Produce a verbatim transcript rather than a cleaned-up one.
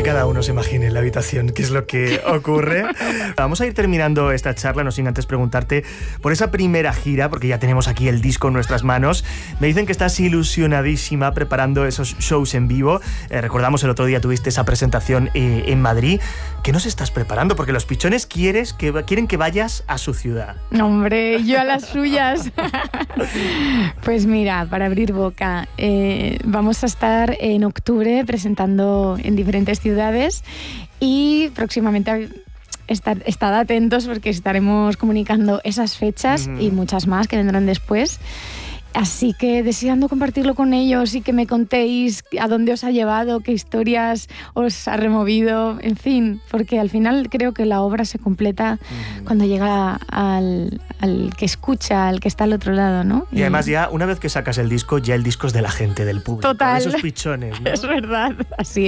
cada uno se imagine en la habitación qué es lo que ocurre. Vamos a ir terminando esta charla, no sin antes preguntarte por esa primera gira, porque ya tenemos aquí el disco en nuestras manos. Me dicen que estás ilusionadísima preparando esos shows en vivo. Eh, recordamos el otro día tuviste esa presentación eh, en Madrid. ¿Qué nos estás preparando? Porque los pichones quieres que, quieren que vayas a su ciudad. Hombre, yo a las suyas. Pues mira, para abrir boca, eh, vamos a estar en octubre presentando en diferentes ciudades y próximamente estar, estad atentos porque estaremos comunicando esas fechas mm. y muchas más que vendrán después. Así que deseando compartirlo con ellos y que me contéis a dónde os ha llevado, qué historias os ha removido, en fin, porque al final creo que la obra se completa mm. cuando llega al, al que escucha, al que está al otro lado, ¿no? Y, y además ya una vez que sacas el disco, ya el disco es de la gente, del público. Total. De esos pichones, ¿no? Es verdad, así es.